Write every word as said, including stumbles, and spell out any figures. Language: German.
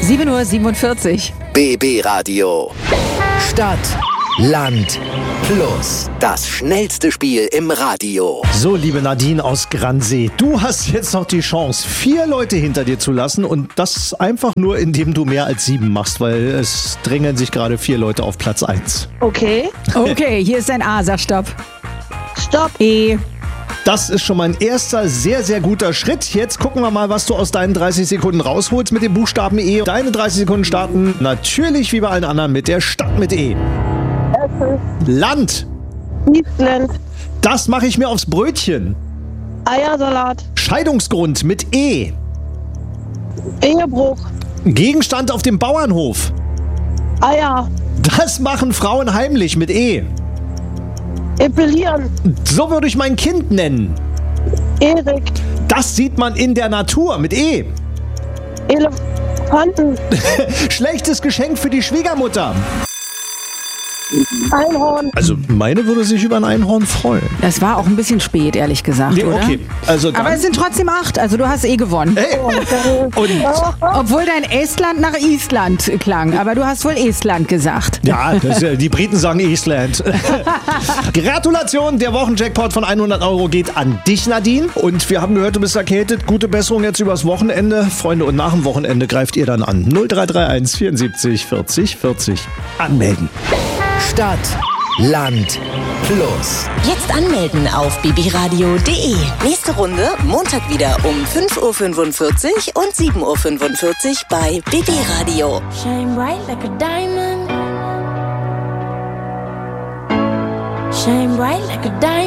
sieben Uhr siebenundvierzig. B B Radio. Stadt, Land, Plus. Das schnellste Spiel im Radio. So, liebe Nadine aus Gransee, du hast jetzt noch die Chance, vier Leute hinter dir zu lassen und das einfach nur, indem du mehr als sieben machst, weil es drängen sich gerade vier Leute auf Platz eins. Okay. Okay, hier ist ein A, sag Stopp. Stopp. E. Das ist schon mal ein erster sehr, sehr guter Schritt. Jetzt gucken wir mal, was du aus deinen dreißig Sekunden rausholst mit dem Buchstaben E. Deine dreißig Sekunden starten natürlich wie bei allen anderen mit der Stadt mit E. Essen. Land. Island. Das mache ich mir aufs Brötchen. Eiersalat. Scheidungsgrund mit E. Ehebruch. Gegenstand auf dem Bauernhof. Eier. Das machen Frauen heimlich mit E. Epilieren. So würde ich mein Kind nennen. Erik. Das sieht man in der Natur mit E. Elefanten. Schlechtes Geschenk für die Schwiegermutter. Einhorn. Also meine würde sich über ein Einhorn freuen. Das war auch ein bisschen spät, ehrlich gesagt, Nee, oder? okay. Also dann, Aber es sind trotzdem acht, also du hast eh gewonnen. hey. Und Obwohl dein Estland nach Island klang, aber du hast wohl Estland gesagt. ja, das, äh, die Briten sagen Island. Gratulation, der Wochenjackpot von hundert Euro geht an dich, Nadine. Und wir haben gehört, du bist erkältet. Gute Besserung jetzt übers Wochenende. Freunde, und nach dem Wochenende greift ihr dann an. null drei drei eins vierundsiebzig vierzig vierzig. Anmelden. Stadt, Land, Plus. Jetzt anmelden auf b b radio punkt d e. Nächste Runde Montag wieder um fünf Uhr fünfundvierzig und sieben Uhr fünfundvierzig bei B B Radio. Shine bright like a diamond. Shine bright like a diamond.